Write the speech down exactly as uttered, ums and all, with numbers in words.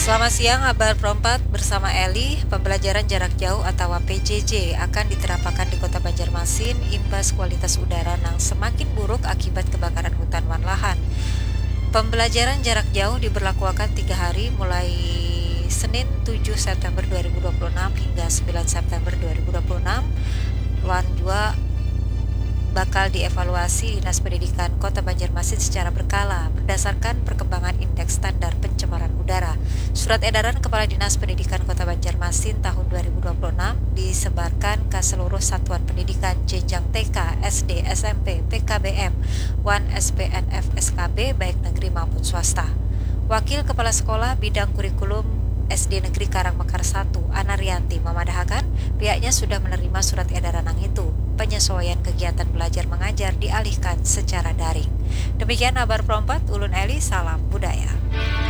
Selamat siang, kabar Perempat bersama Eli. Pembelajaran jarak jauh atau P J J akan diterapkan di Kota Banjarmasin imbas kualitas udara yang semakin buruk akibat kebakaran hutan wan lahan. Pembelajaran jarak jauh diberlakukan tiga hari mulai Senin tujuh September dua ribu dua puluh enam hingga sembilan September dua ribu dua puluh enam. Wan dua bakal dievaluasi Dinas Pendidikan Kota Banjarmasin secara berkala berdasarkan perkembangan indeks standar pencemaran udara. Surat edaran Kepala Dinas Pendidikan Kota Banjarmasin tahun dua ribu dua puluh enam disebarkan ke seluruh satuan pendidikan jenjang T K, S D, S M P, P K B M, W A N, S P N F, S K B baik negeri maupun swasta. Wakil Kepala Sekolah Bidang Kurikulum S D Negeri Karangmekar satu, Ana Rianti, memadahakan pihaknya sudah menerima surat edaran yang itu. Penyesuaian kegiatan belajar mengajar dialihkan secara daring. Demikian kabar Perempat, Ulun Eli, salam budaya.